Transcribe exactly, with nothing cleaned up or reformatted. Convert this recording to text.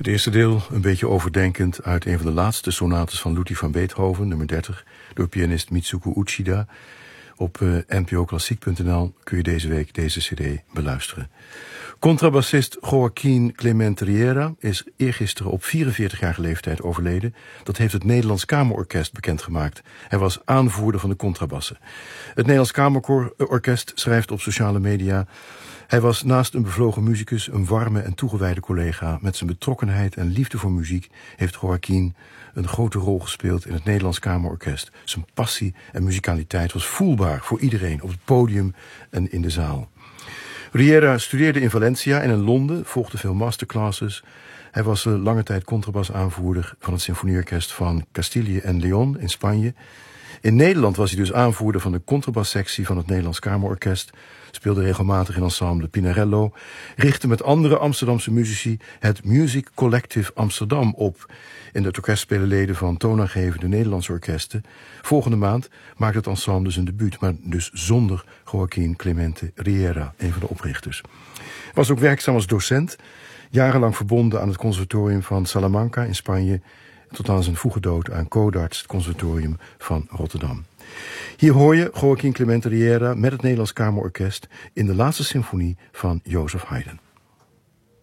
Het eerste deel, een beetje overdenkend, uit een van de laatste sonates van Ludwig van Beethoven, nummer dertig, door pianist Mitsuko Uchida. Op uh, n p o klassiek punt n l kun je deze week deze cd beluisteren. Contrabassist Joaquín Clemente Riera is eergisteren op vierenveertigjarige leeftijd overleden. Dat heeft het Nederlands Kamerorkest bekendgemaakt. Hij was aanvoerder van de contrabassen. Het Nederlands Kamerorkest schrijft op sociale media: hij was naast een bevlogen muzikus een warme en toegewijde collega. Met zijn betrokkenheid en liefde voor muziek heeft Joaquín een grote rol gespeeld in het Nederlands Kamerorkest. Zijn passie en muzikaliteit was voelbaar voor iedereen op het podium en in de zaal. Riera studeerde in Valencia en in Londen, volgde veel masterclasses. Hij was lange tijd contrabasaanvoerder van het symfonieorkest van Castilië en León in Spanje. In Nederland was hij dus aanvoerder van de contrabassectie van het Nederlands Kamerorkest. Speelde regelmatig in ensemble Pinarello. Richtte met andere Amsterdamse muzici het Music Collective Amsterdam op. In het orkest spelen leden van toonaangevende Nederlandse orkesten. Volgende maand maakt het ensemble zijn debuut, maar dus zonder Joaquín Clemente Riera, een van de oprichters. Hij was ook werkzaam als docent, jarenlang verbonden aan het conservatorium van Salamanca in Spanje, tot aan zijn vroege dood aan Codarts, het conservatorium van Rotterdam. Hier hoor je Joaquín Clemente Riera met het Nederlands Kamerorkest in de laatste symfonie van Joseph Haydn.